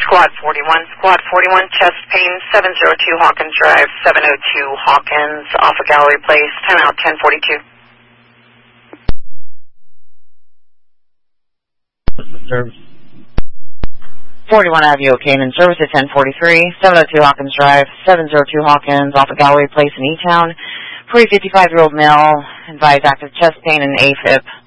Squad 41. Squad 41, chest pain, 702 Hawkins Drive, 702 Hawkins, off of Gallery Place, 10 out, 1042. Service. 41 Avenue, Canaan, service at 1043, 702 Hawkins Drive, 702 Hawkins, off of Gallery Place in E-Town. Pre-55-year-old male, advised active chest pain and AFib.